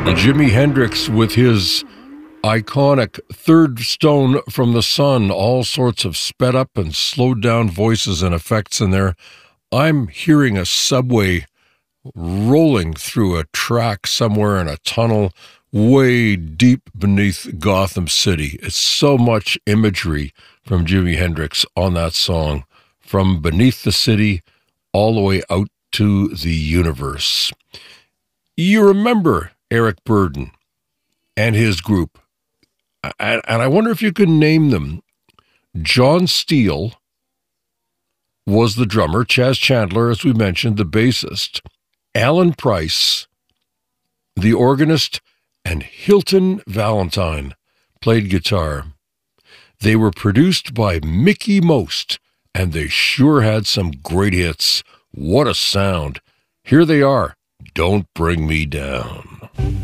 Jimi Hendrix with his iconic Third Stone from the Sun, all sorts of sped up and slowed down voices and effects in there. I'm hearing a subway rolling through a track somewhere in a tunnel way deep beneath Gotham City. It's so much imagery from Jimi Hendrix on that song, from beneath the city all the way out to the universe. You remember Eric Burdon and his group, and I wonder if you could name them. John Steele was the drummer, Chas Chandler, as we mentioned, the bassist, Alan Price, the organist, and Hilton Valentine played guitar. They were produced by Mickey Most, and they sure had some great hits. What a sound. Here they are, Don't Bring Me Down.